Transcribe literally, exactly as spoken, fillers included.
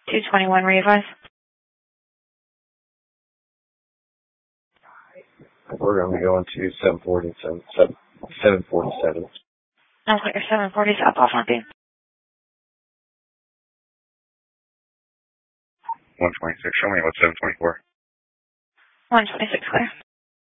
two twenty-one, readvise. We're going to go into seven forty-seven. seven forty-seven. I'll put your seven forty south off on beam. one twenty-six. Show me what seven twenty-four. one twenty-six, clear.